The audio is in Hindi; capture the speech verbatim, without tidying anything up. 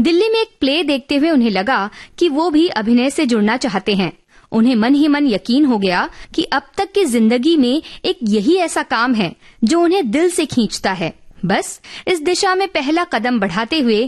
दिल्ली में एक प्ले देखते हुए उन्हें लगा कि वो भी अभिनय से जुड़ना चाहते हैं। उन्हें मन ही मन यकीन हो गया कि अब तक की जिंदगी में एक यही ऐसा काम है जो उन्हें दिल से खींचता है। बस इस दिशा में पहला कदम बढ़ाते हुए